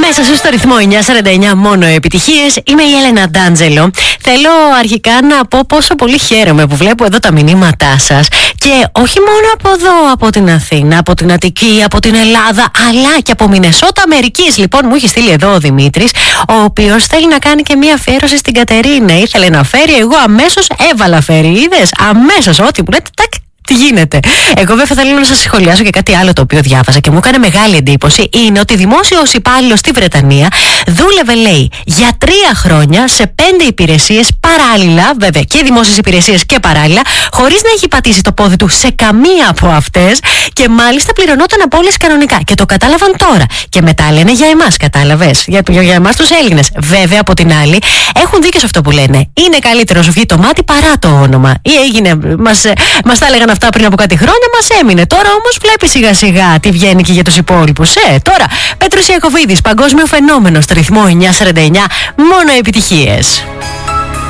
Μέσα σου στο ρυθμό 949 μόνο επιτυχίες. Είμαι η Έλενα Ντάντζελο. Θέλω αρχικά να πω πόσο πολύ χαίρομαι που βλέπω εδώ τα μηνύματά σας. Και όχι μόνο από εδώ, από την Αθήνα, από την Αττική, από την Ελλάδα, αλλά και από Μινεσότα Αμερικής. Λοιπόν, μου έχει στείλει εδώ ο Δημήτρης, ο οποίος θέλει να κάνει και μία αφιέρωση στην Κατερίνα. Ήθελε να φέρει, εγώ αμέσως έβαλα φέρει. Είδες, αμέσως ό,τι μου λέτε, τάκ. Τι γίνεται. Εγώ βέβαια θέλω να σας σχολιάσω και κάτι άλλο το οποίο διάβασα και μου έκανε μεγάλη εντύπωση. Είναι ότι δημόσιος υπάλληλος στη Βρετανία δούλευε, λέει, για 3 χρόνια σε 5 υπηρεσίες παράλληλα, βέβαια και δημόσιες υπηρεσίες και παράλληλα, χωρίς να έχει πατήσει το πόδι του σε καμία από αυτές και μάλιστα πληρωνόταν απόλυση κανονικά. Και το κατάλαβαν τώρα. Και μετά λένε για εμάς, κατάλαβες. Για εμάς τους Έλληνες. Βέβαια από την άλλη έχουν δίκιο σε αυτό που λένε. Είναι καλύτερο να σου βγει το μάτι παρά το όνομα. Ή έγινε, μας τα έλεγαν αυτά πριν από κάτι χρόνια, μας έμεινε. Τώρα όμως βλέπει σιγά σιγά τι βγαίνει και για τους υπόλοιπους. Τώρα, Πέτρος Ιακωβίδης, παγκόσμιο φαινόμενο στο ρυθμό 949, μόνο επιτυχίες.